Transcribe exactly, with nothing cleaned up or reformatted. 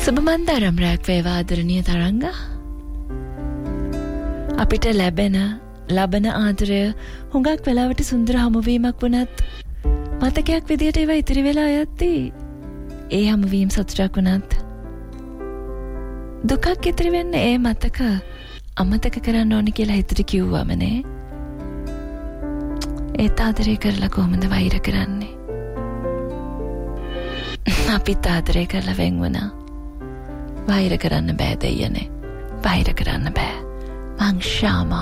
සුබමන්දාරම් rack වේවා ආදරණීය තරංගා. අපිට ලැබෙන ලබන ආදරය හුඟක් වෙලාවට සුන්දර හමුවීමක් වුණත් මතකයක් විදියට ඒවා ඉතිරි වෙලා යද්දී ඒ හමුවීම සතුටක් වුණත් දුකක් ඉතිරි වෙන්නේ ඒ මතක අමතක කරන්න ඕනේ කියලා හිතට කිව්වමනේ. ඒත් ආදරය කරලා කොහොමද වෛර කරන්නේ? අපිත් ආදරය කරලා වෙන් වුණා. වෛර කරන්න බෑ දෙයනේ. වෛර කරන්න බෑ. මං ශාමා